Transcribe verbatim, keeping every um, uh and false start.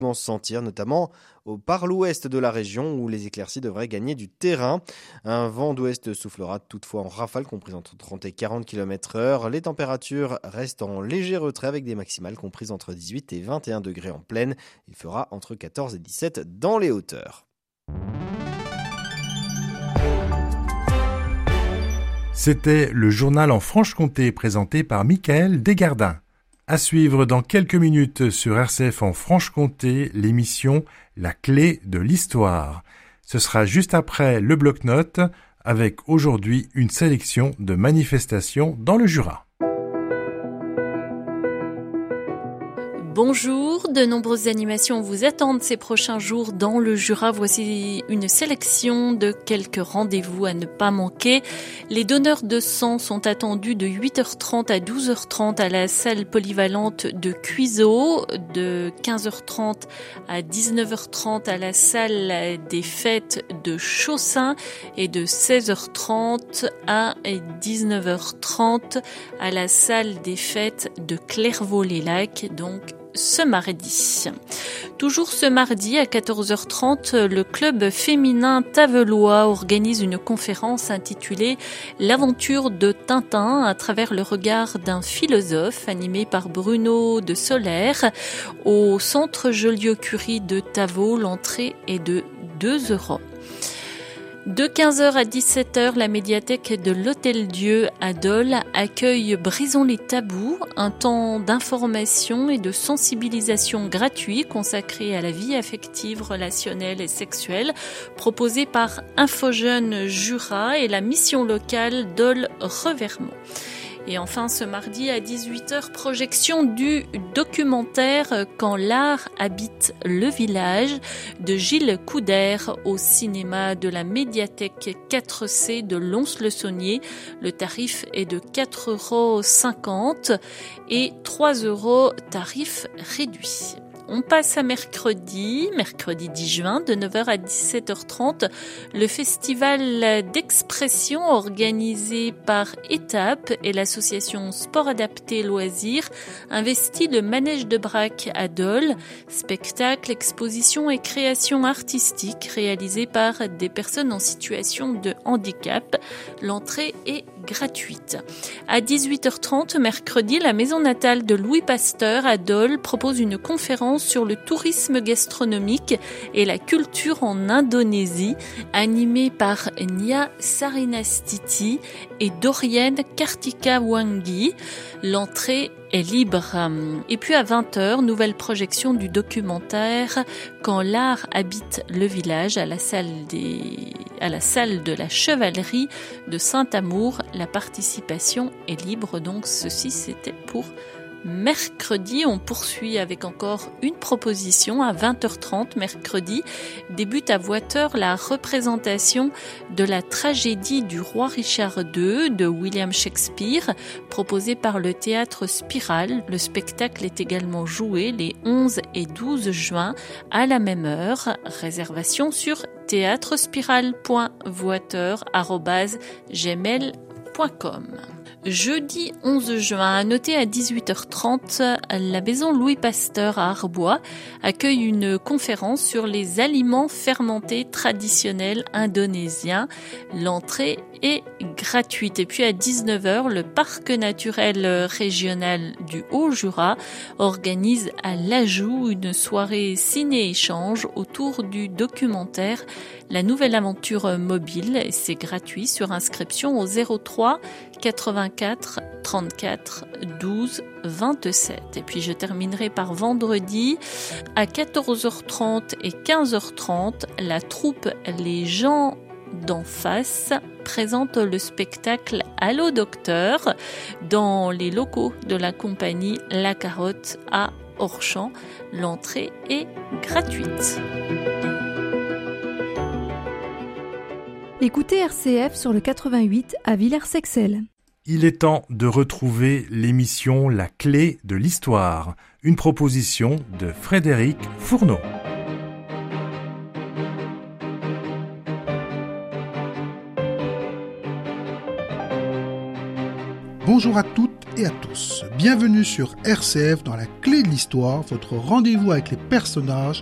se sentir, notamment au par l'ouest de la région où les éclaircies devraient gagner du terrain. Un vent d'ouest soufflera toutefois en rafale comprise entre trente et quarante kilomètres heure. Les températures restent en léger retrait avec des maximales comprises entre dix-huit et vingt et un degrés en plaine. Il fera entre quatorze et dix-sept dans les hauteurs. C'était le journal en Franche-Comté présenté par Michael Desgardins. À suivre dans quelques minutes sur R C F en Franche-Comté, l'émission La clé de l'histoire. Ce sera juste après le bloc-notes avec aujourd'hui une sélection de manifestations dans le Jura. Bonjour, de nombreuses animations vous attendent ces prochains jours dans le Jura. Voici une sélection de quelques rendez-vous à ne pas manquer. Les donneurs de sang sont attendus de huit heures trente à douze heures trente à la salle polyvalente de Cuiseaux, de quinze heures trente à dix-neuf heures trente à la salle des fêtes de Chaussin et de seize heures trente à dix-neuf heures trente à la salle des fêtes de Clairvaux-les-Lacs, donc ce mardi. Toujours ce mardi à quatorze heures trente, le club féminin tavelois organise une conférence intitulée L'aventure de Tintin à travers le regard d'un philosophe, animée par Bruno de Solaire au centre Joliot-Curie de Tavaux. L'entrée est de deux euros. De quinze heures à dix-sept heures, la médiathèque de l'Hôtel-Dieu à Dole accueille Brisons les tabous, un temps d'information et de sensibilisation gratuit consacré à la vie affective, relationnelle et sexuelle, proposé par Infojeunes Jura et la mission locale Dole-Revermont. Et enfin, ce mardi à dix-huit heures, projection du documentaire « Quand l'art habite le village » de Gilles Coudert au cinéma de la médiathèque quatre C de Lons-le-Saunier. Le tarif est de quatre euros cinquante et trois euros tarif réduit. On passe à mercredi, mercredi dix juin, de neuf heures à dix-sept heures trente, le festival d'expression organisé par Étape et l'association Sport Adapté Loisirs investit le manège de Brac à Dole, spectacle, exposition et création artistique réalisés par des personnes en situation de handicap. L'entrée est gratuite. À dix-huit heures trente, mercredi, la maison natale de Louis Pasteur à Dole propose une conférence sur le tourisme gastronomique et la culture en Indonésie, animée par Nia Sarinastiti et Dorian Kartikawangi. L'entrée est libre. Et puis à vingt heures, nouvelle projection du documentaire Quand l'art habite le village à la salle des, à la salle de la chevalerie de Saint-Amour. La participation est libre, donc ceci c'était pour mercredi. On poursuit avec encore une proposition à vingt heures trente mercredi. Débute à Voiteur la représentation de la tragédie du roi Richard deux de William Shakespeare, proposée par le théâtre Spirale. Le spectacle est également joué les onze et douze juin à la même heure. Réservation sur théâtrespirale point voiteur arobase gmail point com. Jeudi onze juin, à noter à dix-huit heures trente, la maison Louis Pasteur à Arbois accueille une conférence sur les aliments fermentés traditionnels indonésiens. L'entrée est gratuite. Et puis à dix-neuf heures, le parc naturel régional du Haut-Jura organise à l'Ajoux une soirée ciné-échange autour du documentaire La Nouvelle Aventure Mobile. C'est gratuit sur inscription au zéro trois quatre-vingt-quatre trente-quatre douze vingt-sept. Et puis je terminerai par vendredi à quatorze heures trente et quinze heures trente, la troupe Les gens d'en face présente le spectacle Allô Docteur dans les locaux de la compagnie La Carotte à Orchamps. L'entrée est gratuite. Écoutez R C F sur le quatre-vingt-huit à Villers-Sexel. Il est temps de retrouver l'émission La clé de l'histoire, une proposition de Frédéric Fourneau. Bonjour à toutes et à tous. Bienvenue sur R C F dans la clé de l'histoire, votre rendez-vous avec les personnages